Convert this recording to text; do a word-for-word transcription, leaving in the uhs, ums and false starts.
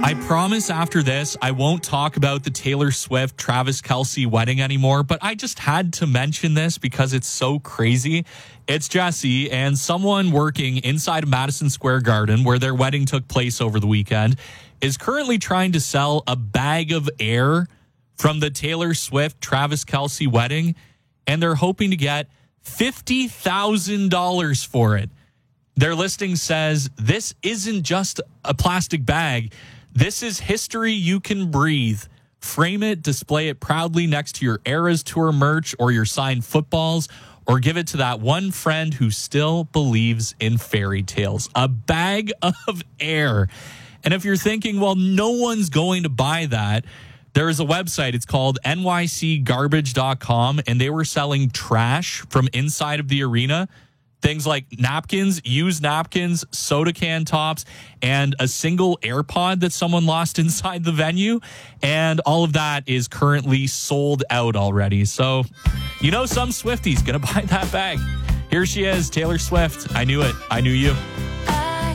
I promise after this, I won't talk about the Taylor Swift, Travis Kelce wedding anymore, but I just had to mention this because it's so crazy. It's Jesse and someone working inside of Madison Square Garden, where their wedding took place over the weekend, is currently trying to sell a bag of air from the Taylor Swift, Travis Kelce wedding, and they're hoping to get fifty thousand dollars for it. Their listing says, this isn't just a plastic bag. This is history you can breathe. Frame it, display it proudly next to your Eras Tour merch or your signed footballs, or give it to that one friend who still believes in fairy tales. A bag of air. And if you're thinking, well, no one's going to buy that, there is a website. It's called N Y C garbage dot com, and they were selling trash from inside of the arena. Things like napkins, used napkins, soda can tops, and a single AirPod that someone lost inside the venue. And all of that is currently sold out already. So, you know, some Swifty's going to buy that bag. Here she is, Taylor Swift. I knew it. I knew you.